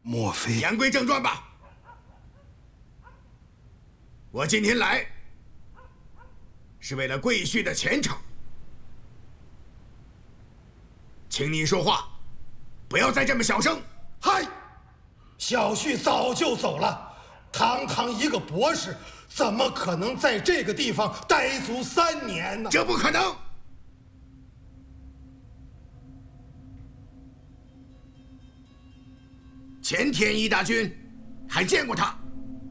莫非？ 言归正传吧。我今天来，是为了贵婿的前程，请你说话，不要再这么小声。 嗨，小婿早就走了，堂堂一个博士，怎么可能在这个地方待足3年呢？ 这不可能。前天易大军还见过他。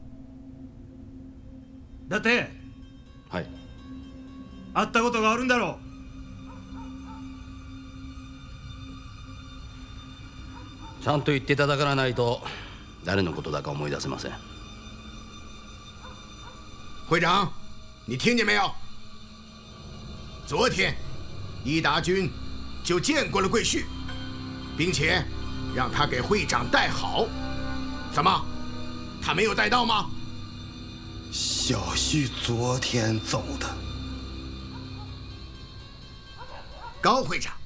だって、 はい。 会ったことがあるんだろう。ちゃんと言っていただかないと誰のことだか思い出せません。 会长，你听见没有？昨天易大军就见过了贵婿，并且让他给会长带好。怎么，他没有带到吗？ 小婿昨天走的。 高会长，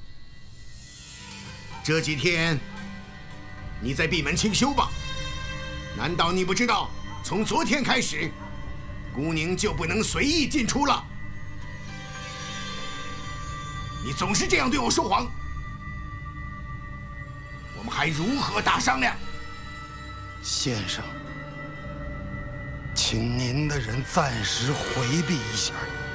这几天你在闭门清修吧？难道你不知道，从昨天开始，孤宁就不能随意进出了？你总是这样对我说谎，我们还如何大商量？ 先生，请您的人暂时回避一下。